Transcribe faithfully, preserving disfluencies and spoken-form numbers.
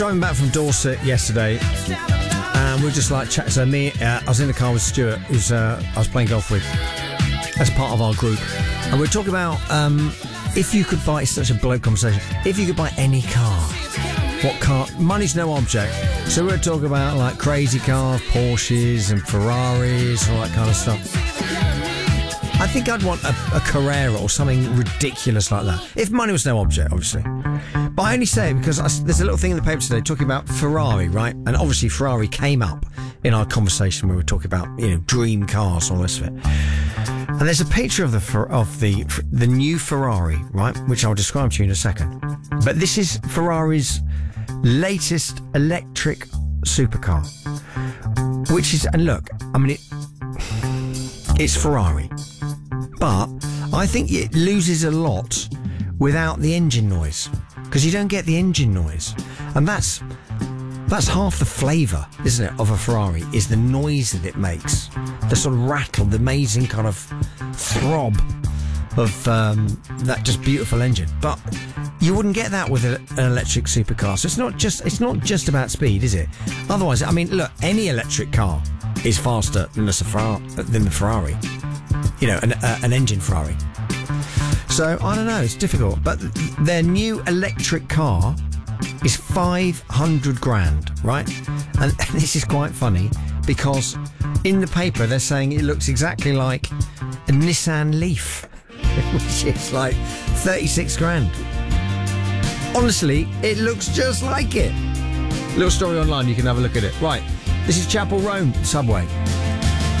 Driving back from Dorset yesterday, and we were just like chatting. So me, uh, I was in the car with Stuart, who's uh, I was playing golf with, as part of our group, and we were talking about um, if you could buy. It's such a bloke conversation. If you could buy any car, what car? Money's no object. So we were talking about like crazy cars, Porsches and Ferraris, all that kind of stuff. I think I'd want a, a Carrera or something ridiculous like that. If money was no object, obviously. But I only say it because I, there's a little thing in the paper today talking about Ferrari, right? And obviously Ferrari came up in our conversation where we were talking about, you know, dream cars and all this of it. And there's a picture of the of the the new Ferrari, right? Which I'll describe to you in a second. But this is Ferrari's latest electric supercar, which is, and look, I mean, it, it's Ferrari, but I think it loses a lot without the engine noise, because you don't get the engine noise, and that's that's half the flavour, isn't it, of a Ferrari, is the noise that it makes, the sort of rattle, the amazing kind of throb of um, that just beautiful engine. But you wouldn't get that with a, an electric supercar. So it's not just it's not just about speed, is it? Otherwise, I mean, look, any electric car is faster than the Ferrari, than the Ferrari. You know, an, uh, an engine Ferrari. So I don't know, it's difficult. But their new electric car is five hundred grand, right? And this is quite funny because in the paper they're saying it looks exactly like a Nissan Leaf, which is like thirty-six grand. Honestly, it looks just like it. Little story online, you can have a look at it. Right, this is Chapel Roan Subway.